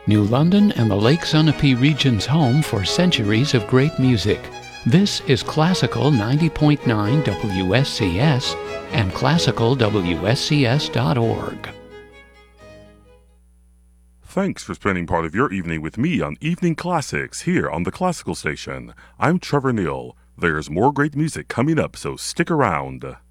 New London and the Lake Sunapee region's home for centuries of great music. This is Classical 90.9 WSCS and classicalwscs.org. Thanks for spending part of your evening with me on Evening Classics here on the Classical Station. I'm Trevor Neal. There's more great music coming up, so stick around.